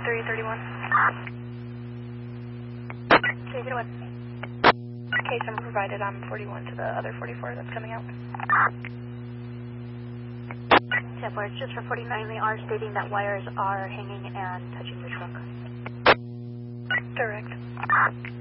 331. Okay, get away. Case number provided on 41 to the other 44 that's coming out. 10-4, it's just for 49. They are stating that wires are hanging and touching the truck. Direct.